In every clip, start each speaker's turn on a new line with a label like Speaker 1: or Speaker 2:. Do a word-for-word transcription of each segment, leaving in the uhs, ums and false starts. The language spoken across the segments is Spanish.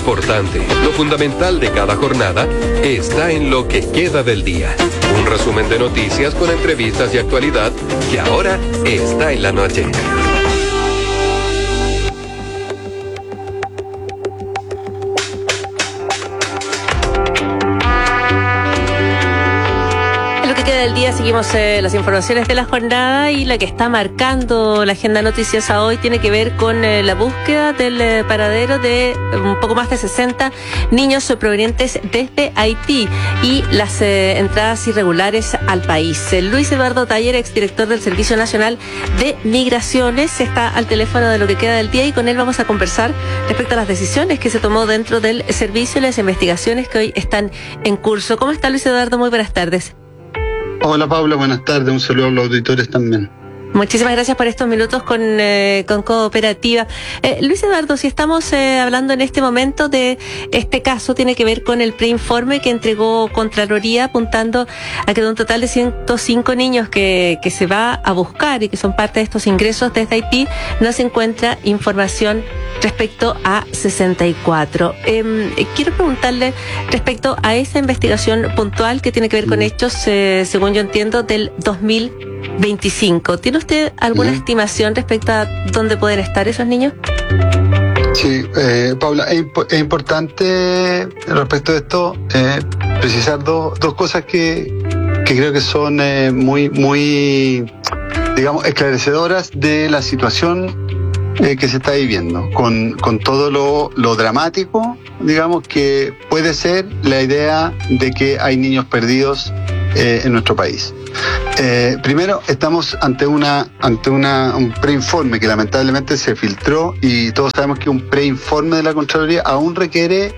Speaker 1: importante, lo fundamental de cada jornada, está en lo que queda del día. Un resumen de noticias con entrevistas y actualidad que ahora está en la noche.
Speaker 2: Del día seguimos eh, las informaciones de la jornada, y la que está marcando la agenda noticiosa hoy tiene que ver con eh, la búsqueda del eh, paradero de un poco más de sesenta niños provenientes desde Haití y las eh, entradas irregulares al país. Eh, Luis Eduardo Taller, exdirector del Servicio Nacional de Migraciones, está al teléfono de lo que queda del día, y con él vamos a conversar respecto a las decisiones que se tomó dentro del servicio y las investigaciones que hoy están en curso. ¿Cómo está, Luis Eduardo? Muy buenas tardes.
Speaker 3: Hola Paula, buenas tardes, un saludo a los auditores también.
Speaker 2: Muchísimas gracias por estos minutos con, eh, con Cooperativa. Eh, Luis Eduardo, si estamos eh, hablando en este momento de este caso, tiene que ver con el preinforme que entregó Contraloría, apuntando a que de un total de ciento cinco niños que, que se va a buscar y que son parte de estos ingresos desde Haití, no se encuentra información respecto a sesenta y cuatro. Eh, quiero preguntarle respecto a esa investigación puntual que tiene que ver con hechos, eh, según yo entiendo, del dos mil veinticinco. ¿Tiene usted alguna uh-huh. estimación respecto a dónde pueden estar esos niños?
Speaker 3: Sí, eh, Paula, es, imp- es importante respecto de esto eh, precisar dos, dos cosas que, que creo que son eh, muy, muy, digamos, esclarecedoras de la situación eh, que se está viviendo, con, con todo lo, lo dramático, digamos, que puede ser la idea de que hay niños perdidos eh, en nuestro país. Eh, primero, estamos ante una ante una un preinforme que lamentablemente se filtró, y todos sabemos que un preinforme de la Contraloría aún requiere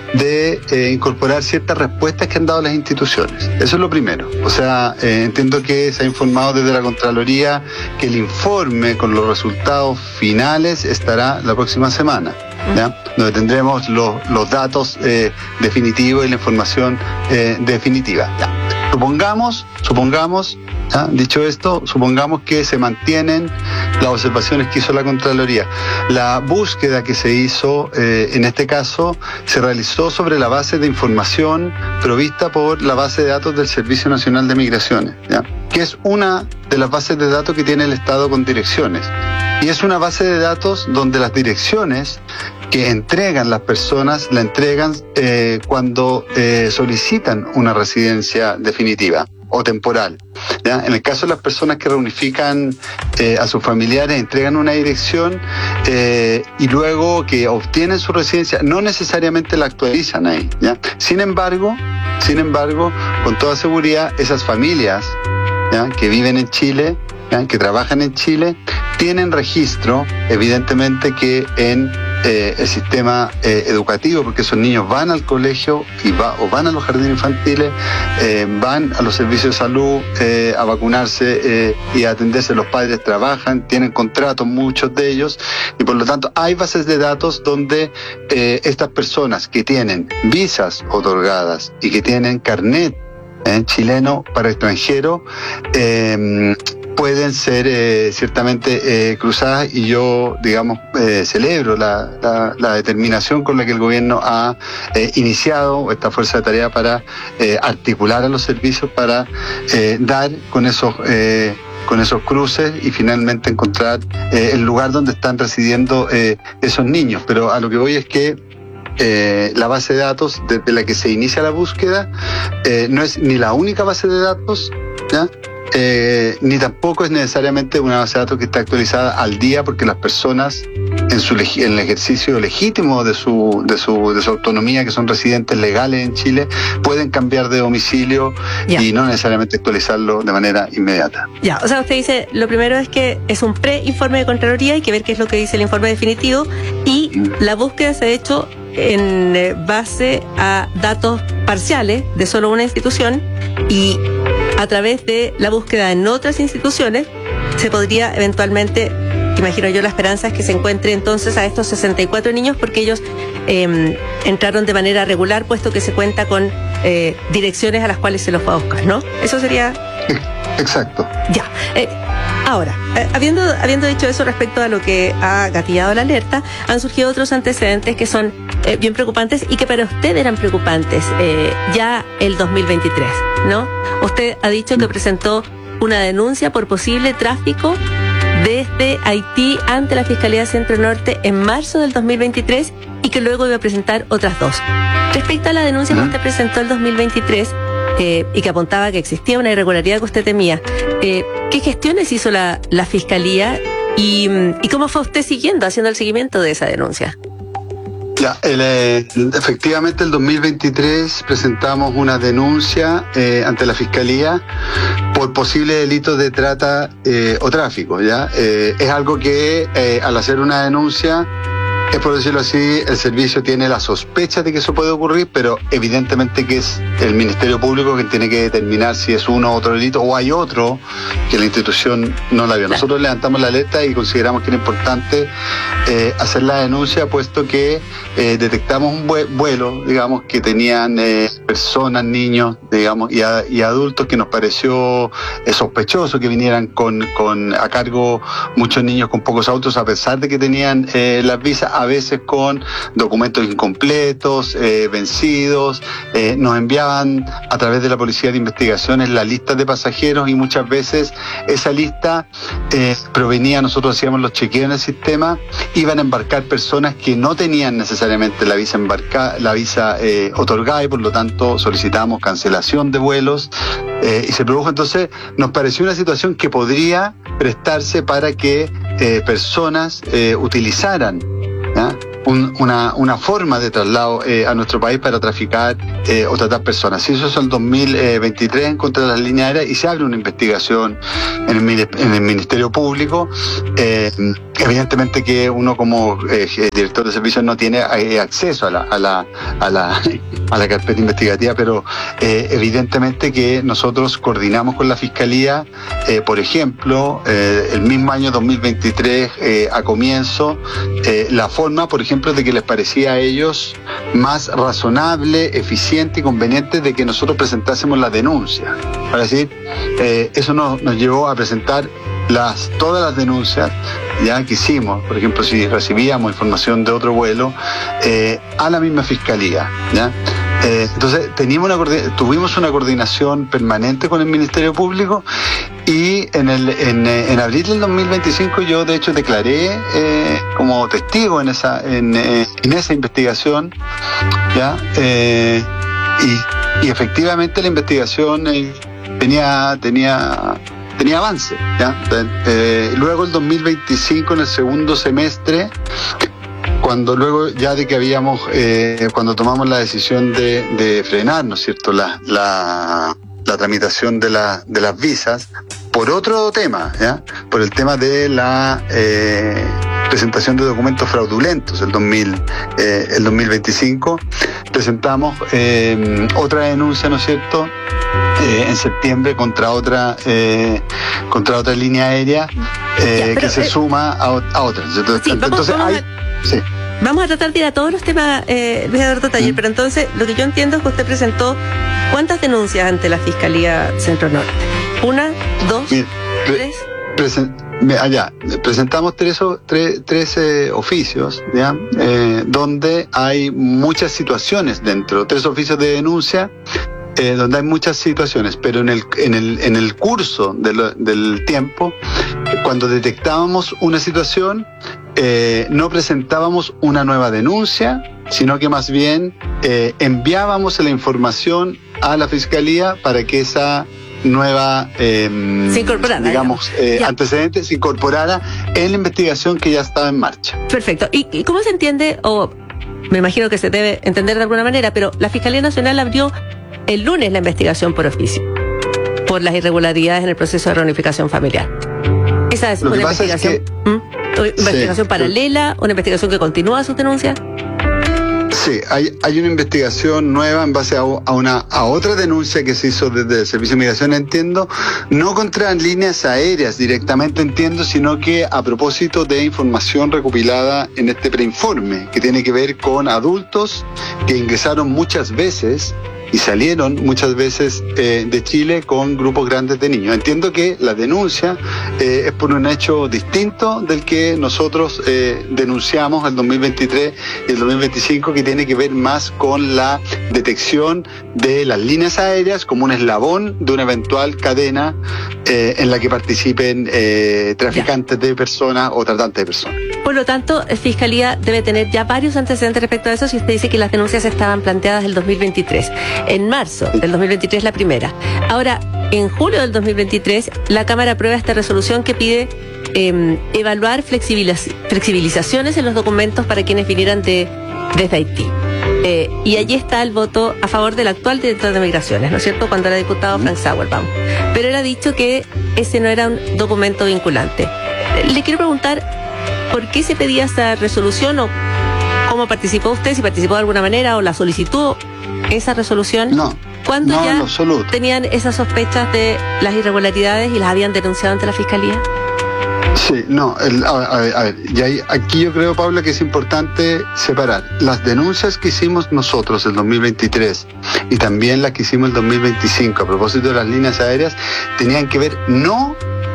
Speaker 3: de eh, incorporar ciertas respuestas que han dado las instituciones. Eso es lo primero. O sea, eh, entiendo que se ha informado desde la Contraloría que el informe con los resultados finales estará la próxima semana, ¿ya? Donde tendremos los, los datos eh, definitivos y la información eh, definitiva. ¿Ya? Supongamos, supongamos, ¿ya? Dicho esto, supongamos que se mantienen las observaciones que hizo la Contraloría. La búsqueda que se hizo, eh, en este caso, se realizó sobre la base de información provista por la base de datos del Servicio Nacional de Migraciones, ¿ya? Que es una de las bases de datos que tiene el Estado con direcciones. Y es una base de datos donde las direcciones que entregan las personas, la entregan eh, cuando eh, solicitan una residencia definitiva o temporal, ¿ya? En el caso de las personas que reunifican eh, a sus familiares, entregan una dirección eh, y luego que obtienen su residencia, no necesariamente la actualizan ahí, ¿ya? Sin embargo, sin embargo, con toda seguridad, esas familias, ¿ya? Que viven en Chile, ¿ya? Que trabajan en Chile, tienen registro, evidentemente, que en eh, el sistema eh, educativo, porque esos niños van al colegio y va, o van a los jardines infantiles, eh, van a los servicios de salud eh, a vacunarse eh, y a atenderse. Los padres trabajan, tienen contratos, muchos de ellos, y por lo tanto hay bases de datos donde eh, estas personas que tienen visas otorgadas y que tienen carnet eh, chileno para extranjero, eh, pueden ser eh, ciertamente eh, cruzadas, y yo, digamos, eh, celebro la, la, la determinación con la que el gobierno ha eh, iniciado esta fuerza de tarea para eh, articular a los servicios para eh, dar con esos eh, con esos cruces y finalmente encontrar eh, el lugar donde están residiendo eh, esos niños. Pero a lo que voy es que Eh, la base de datos desde la que se inicia la búsqueda eh, no es ni la única base de datos, ¿ya? Eh, ni tampoco es necesariamente una base de datos que está actualizada al día, porque las personas en su legi- en el ejercicio legítimo de su, de su de su autonomía, que son residentes legales en Chile, pueden cambiar de domicilio ya. Y no necesariamente actualizarlo de manera inmediata.
Speaker 2: Ya, o sea, usted dice, lo primero es que es un pre-informe de Contraloría, hay que ver qué es lo que dice el informe definitivo, y mm. la búsqueda se ha hecho en base a datos parciales de solo una institución, y a través de la búsqueda en otras instituciones se podría eventualmente, imagino yo, la esperanza es que se encuentre entonces a estos sesenta y cuatro niños, porque ellos eh, entraron de manera regular, puesto que se cuenta con eh, direcciones a las cuales se los fue a buscar, ¿no? Eso sería...
Speaker 3: Exacto.
Speaker 2: Ya. Eh, ahora, eh, habiendo, habiendo dicho eso respecto a lo que ha gatillado la alerta, han surgido otros antecedentes que son eh, bien preocupantes y que para usted eran preocupantes eh, ya el dos mil veintitrés, ¿no? Usted ha dicho que presentó una denuncia por posible tráfico desde Haití ante la Fiscalía Centro Norte en marzo del dos mil veintitrés y que luego iba a presentar otras dos. Respecto a la denuncia que usted presentó el dos mil veintitrés eh, y que apuntaba que existía una irregularidad que usted temía, eh, ¿qué gestiones hizo la, la Fiscalía y, y cómo fue usted siguiendo, haciendo el seguimiento de esa denuncia?
Speaker 3: Ya, el, eh, efectivamente el dos mil veintitrés presentamos una denuncia eh, ante la Fiscalía por posibles delitos de trata eh, o tráfico, ¿ya? Eh, es algo que eh, al hacer una denuncia, es por decirlo así, el servicio tiene la sospecha de que eso puede ocurrir, pero evidentemente que es el Ministerio Público quien tiene que determinar si es uno u otro delito o hay otro que la institución no la vio. Nosotros levantamos la alerta y consideramos que era importante eh, hacer la denuncia, puesto que eh, detectamos un vuelo, digamos, que tenían eh, personas, niños, digamos, y, a, y adultos que nos pareció eh, sospechoso que vinieran con, con a cargo muchos niños con pocos autos, a pesar de que tenían eh, las visas, a veces con documentos incompletos, eh, vencidos. Eh, nos enviaban a través de la Policía de Investigaciones la lista de pasajeros y muchas veces esa lista eh, provenía, nosotros hacíamos los chequeos en el sistema, iban a embarcar personas que no tenían necesariamente la visa embarcada, la visa eh, otorgada, y por lo tanto solicitamos cancelación de vuelos eh, y se produjo. Entonces nos pareció una situación que podría prestarse para que eh, personas eh, utilizaran ¿ya? Un, una, una forma de traslado eh, a nuestro país para traficar eh, o tratar personas. Y eso es el dos mil veintitrés en contra de las líneas aéreas y se abre una investigación en el, en el Ministerio Público. Eh, evidentemente que uno como eh, director de servicios no tiene eh, acceso a la, a la, a la, a la carpeta investigativa, pero eh, evidentemente que nosotros coordinamos con la Fiscalía, eh, por ejemplo, eh, el mismo año dos mil veintitrés, eh, a comienzo, eh, la forma, por ejemplo, de que les parecía a ellos más razonable, eficiente y conveniente de que nosotros presentásemos la denuncia. Es decir, eh, eso nos, nos llevó a presentar las, todas las denuncias ya que hicimos, por ejemplo, si recibíamos información de otro vuelo, eh, a la misma Fiscalía, ¿ya? Eh, entonces teníamos una, tuvimos una coordinación permanente con el Ministerio Público y en, el, en, en abril del dos mil veinticinco yo de hecho declaré eh, como testigo en esa, en, eh, en esa investigación, ¿ya? Eh, y, y efectivamente la investigación eh, tenía, tenía, tenía avance, ¿ya? Eh, luego el dos mil veinticinco, en el segundo semestre, cuando luego ya de que habíamos, eh, cuando tomamos la decisión de, de frenar, ¿no es cierto?, la, la, la tramitación de, la, de las visas, por otro tema, ¿ya? Por el tema de la eh, presentación de documentos fraudulentos, el, dos mil, eh, el dos mil veinticinco, presentamos eh, otra denuncia, ¿no es cierto?, Eh, en septiembre contra otra eh, contra otra línea aérea eh, ya, pero, que se eh, suma a, a otra. Entonces,
Speaker 2: sí, vamos,
Speaker 3: entonces
Speaker 2: vamos,
Speaker 3: hay,
Speaker 2: a,
Speaker 3: sí.
Speaker 2: vamos a tratar de ir a todos los temas, eh, Luis Eduardo Taller, ¿Mm? Pero entonces lo que yo entiendo es que usted presentó ¿cuántas denuncias ante la Fiscalía Centro Norte? ¿Una? ¿Dos? Mira, ¿tres?
Speaker 3: Presen, allá, presentamos tres, tres, tres eh, oficios, ¿ya? Eh, donde hay muchas situaciones dentro, tres oficios de denuncia. Eh, donde hay muchas situaciones, pero en el, en el, en el curso de lo, del tiempo, cuando detectábamos una situación, eh, no presentábamos una nueva denuncia, sino que más bien eh, enviábamos la información a la Fiscalía para que esa nueva eh,
Speaker 2: se incorporara,
Speaker 3: digamos, eh, antecedente se incorporara en la investigación que ya estaba en marcha.
Speaker 2: Perfecto. ¿Y, y cómo se entiende, o me imagino que se debe entender de alguna manera, pero la Fiscalía Nacional abrió el lunes la investigación por oficio por las irregularidades en el proceso de reunificación familiar? ¿Esa es
Speaker 3: Lo
Speaker 2: una investigación,
Speaker 3: es que,
Speaker 2: ¿Mm? ¿Una investigación
Speaker 3: sí,
Speaker 2: paralela? ¿Una investigación que continúa sus denuncias?
Speaker 3: Sí, hay, hay una investigación nueva en base a, a una a otra denuncia que se hizo desde el Servicio de Migración, entiendo, no contra líneas aéreas directamente, entiendo, sino que a propósito de información recopilada en este preinforme, que tiene que ver con adultos que ingresaron muchas veces y salieron muchas veces eh, de Chile con grupos grandes de niños. Entiendo que la denuncia eh, es por un hecho distinto del que nosotros eh, denunciamos el dos mil veintitrés y el dos mil veinticinco, que tiene que ver más con la detección de las líneas aéreas como un eslabón de una eventual cadena eh, en la que participen eh, traficantes ya. de personas o tratantes de personas.
Speaker 2: Por lo tanto, Fiscalía debe tener ya varios antecedentes respecto a eso, si usted dice que las denuncias estaban planteadas el dos mil veintitrés. En marzo del dos mil veintitrés la primera. Ahora, en julio del dos mil veintitrés, la Cámara aprueba esta resolución que pide eh, evaluar flexibiliz- flexibilizaciones en los documentos para quienes vinieran de, desde Haití. Eh, y allí está el voto a favor del actual director de Migraciones, ¿no es cierto?, cuando era diputado Frank Sauerbaum. Pero él ha dicho que ese no era un documento vinculante. Le quiero preguntar, ¿por qué se pedía esa resolución o cómo participó usted, si participó de alguna manera o la solicitó esa resolución?
Speaker 3: No.
Speaker 2: ¿Cuándo
Speaker 3: no,
Speaker 2: ya
Speaker 3: no,
Speaker 2: tenían esas sospechas de las irregularidades y las habían denunciado ante la Fiscalía?
Speaker 3: Sí, no, el, a, a ver, a ver y ahí, aquí yo creo, Paula, que es importante separar las denuncias que hicimos nosotros el dos mil veintitrés y también las que hicimos el dos mil veinticinco a propósito de las líneas aéreas, tenían que ver no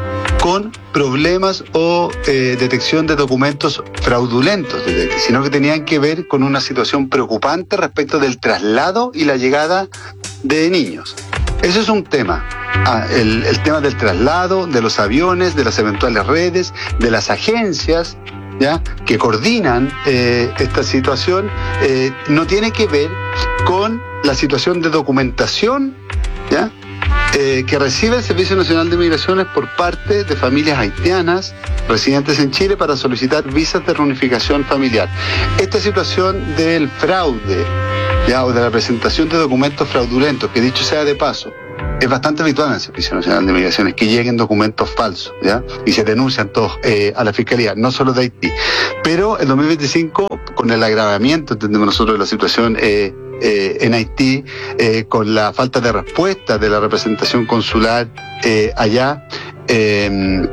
Speaker 3: con problemas o eh, detección de documentos fraudulentos, sino que tenían que ver con una situación preocupante respecto del traslado y la llegada de niños. Eso es un tema. Ah, el, el tema del traslado, de los aviones, de las eventuales redes, de las agencias, ¿ya?, que coordinan eh, esta situación, eh, no tiene que ver con la situación de documentación, ¿ya?, Eh, que recibe el Servicio Nacional de Migraciones por parte de familias haitianas residentes en Chile para solicitar visas de reunificación familiar. Esta situación del fraude, ya, o de la presentación de documentos fraudulentos, que dicho sea de paso, es bastante habitual en el Servicio Nacional de Migraciones que lleguen documentos falsos, ¿ya?, y se denuncian todos eh, a la Fiscalía, no solo de Haití. Pero el dos mil veinticinco, con el agravamiento, entendemos nosotros, de la situación eh, Eh, en Haití, eh, con la falta de respuesta de la representación consular eh, allá, eh,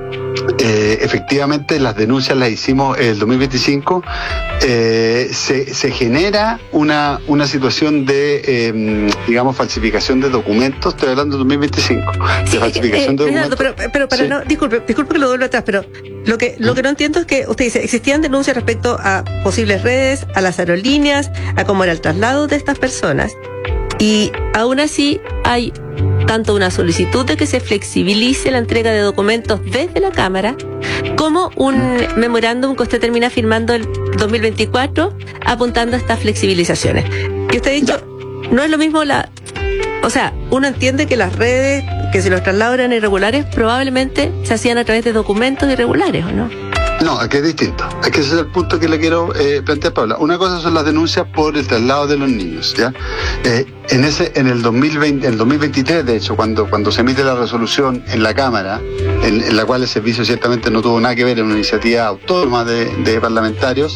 Speaker 3: eh, efectivamente las denuncias las hicimos el dos mil veinticinco, eh, se, se genera una, una situación de, eh, digamos, falsificación de documentos. Estoy hablando del dos mil veinticinco,
Speaker 2: sí,
Speaker 3: de falsificación
Speaker 2: eh,
Speaker 3: de documentos.
Speaker 2: Pero, pero para
Speaker 3: sí.
Speaker 2: no, disculpe, disculpe que lo vuelva atrás, pero lo que, lo que no entiendo es que usted dice, existían denuncias respecto a posibles redes, a las aerolíneas, a cómo era el traslado de estas personas, y aún así hay tanto una solicitud de que se flexibilice la entrega de documentos desde la Cámara, como un memorándum que usted termina firmando el dos mil veinticuatro apuntando a estas flexibilizaciones. Y usted ha dicho, no es lo mismo la... O sea, uno entiende que las redes, que si los traslados eran irregulares, probablemente se hacían a través de documentos irregulares, ¿o no?
Speaker 3: No, aquí es distinto. Es que ese es el punto que le quiero eh, plantear, Paula. Una cosa son las denuncias por el traslado de los niños, ¿ya? Eh, en ese, en el dos mil veinte, en el dos mil veintitrés, de hecho, cuando, cuando se emite la resolución en la Cámara, en, en la cual el servicio ciertamente no tuvo nada que ver, en una iniciativa autónoma de, de parlamentarios,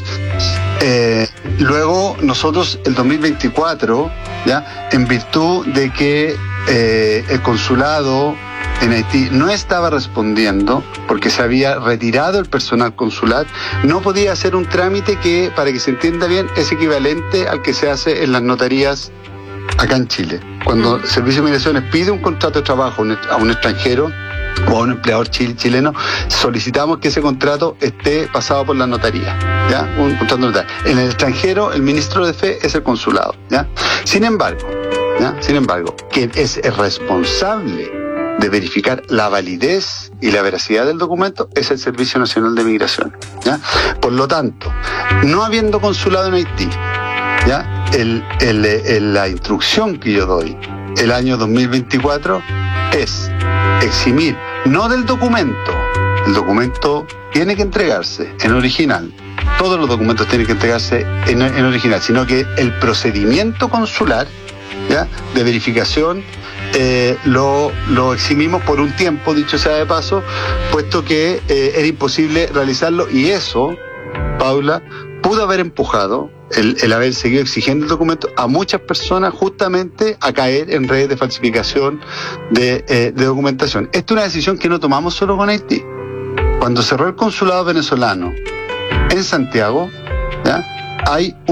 Speaker 3: eh, luego nosotros, el dos mil veinticuatro, ¿ya?, en virtud de que eh, el consulado en Haití no estaba respondiendo porque se había retirado el personal consular, no podía hacer un trámite que, para que se entienda bien, es equivalente al que se hace en las notarías acá en Chile. Cuando el Servicio de Migraciones pide un contrato de trabajo a un extranjero o a un empleador chileno, solicitamos que ese contrato esté pasado por la notaría, ¿ya?, un contrato notario. En el extranjero, el ministro de Fe es el consulado, ¿ya? Sin embargo, ¿ya? Sin embargo, quien es el responsable de verificar la validez y la veracidad del documento es el Servicio Nacional de Migración, ¿ya? Por lo tanto, no habiendo consulado en Haití, ¿ya?, el, el, el, la instrucción que yo doy el año dos mil veinticuatro es eximir, no del documento, el documento tiene que entregarse en original, todos los documentos tienen que entregarse en, en original, sino que el procedimiento consular, ¿ya?, de verificación Eh, lo, lo eximimos por un tiempo, dicho sea de paso, puesto que eh, era imposible realizarlo, y eso, Paula, pudo haber empujado el, el haber seguido exigiendo el documento a muchas personas justamente a caer en redes de falsificación de, eh, de documentación. Esta es una decisión que no tomamos solo con Haití. Cuando cerró el consulado venezolano en Santiago, ¿ya?, hay un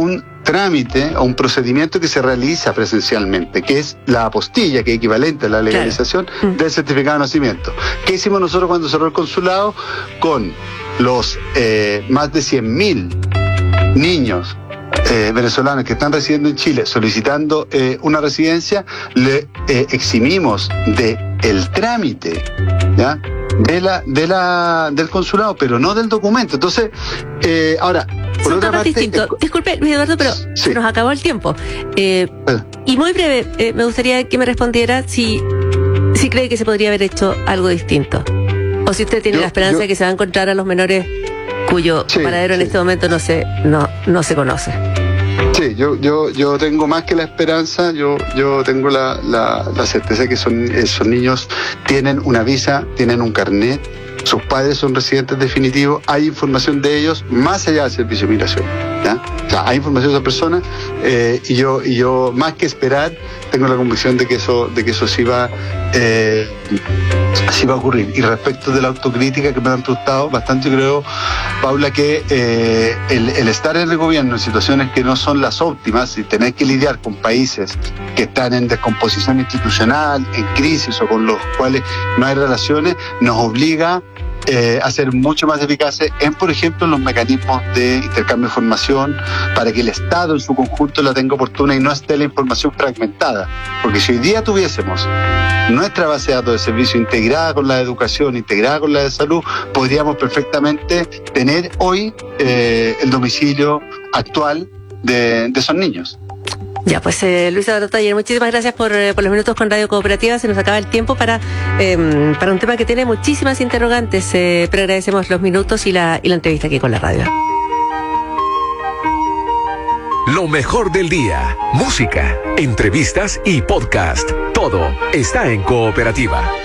Speaker 3: trámite o un procedimiento que se realiza presencialmente, que es la apostilla, que es equivalente a la legalización claro. del certificado de nacimiento. ¿Qué hicimos nosotros cuando cerró el consulado? Con los eh, más de cien mil niños eh, venezolanos que están residiendo en Chile solicitando eh, una residencia, le eh, eximimos de el trámite, ¿ya? de la, de la, del consulado, pero no del documento. Entonces, eh, ahora, por
Speaker 2: Son
Speaker 3: otra
Speaker 2: temas
Speaker 3: parte,
Speaker 2: distintos.
Speaker 3: eh,
Speaker 2: Disculpe, Luis Eduardo, pero
Speaker 3: sí.
Speaker 2: se nos acabó el tiempo. Eh,
Speaker 3: bueno.
Speaker 2: Y muy breve, eh, me gustaría que me respondiera si, si cree que se podría haber hecho algo distinto. O si usted tiene
Speaker 3: yo,
Speaker 2: la esperanza
Speaker 3: yo,
Speaker 2: de que se va a encontrar a los menores cuyo
Speaker 3: sí,
Speaker 2: paradero en
Speaker 3: sí.
Speaker 2: este momento no se, no, no se conoce.
Speaker 3: Sí, yo, yo, yo tengo más que la esperanza, yo, yo tengo la, la, la certeza que son, esos niños tienen una visa, tienen un carnet, sus padres son residentes definitivos, hay información de ellos más allá del servicio de migración, ¿ya? O sea, hay información de esa persona eh, y yo, y yo más que esperar tengo la convicción de que eso, de que eso sí va, eh, sí va a ocurrir. Y respecto de la autocrítica que me han preguntado bastante, yo creo, Paula, que eh, el, el estar en el gobierno en situaciones que no son las óptimas y tener que lidiar con países que están en descomposición institucional, en crisis o con los cuales no hay relaciones, nos obliga Eh, a ser mucho más eficaces en, por ejemplo, los mecanismos de intercambio de información para que el Estado en su conjunto la tenga oportuna y no esté la información fragmentada. Porque si hoy día tuviésemos nuestra base de datos de servicio integrada con la de educación, integrada con la de salud, podríamos perfectamente tener hoy eh, el domicilio actual de, de esos niños.
Speaker 2: Ya, pues eh, Luis Eduardo Taller, muchísimas gracias por, eh, por los minutos con Radio Cooperativa. Se nos acaba el tiempo para, eh, para un tema que tiene muchísimas interrogantes, eh, pero agradecemos los minutos y la, y la entrevista aquí con la radio.
Speaker 4: Lo mejor del día, música, entrevistas y podcast. Todo está en Cooperativa.